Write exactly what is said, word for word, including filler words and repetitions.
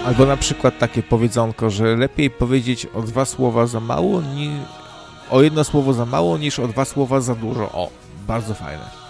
Albo na przykład takie powiedzonko, że lepiej powiedzieć o dwa słowa za mało, ni... o jedno słowo za mało, niż o dwa słowa za dużo. O, bardzo fajne.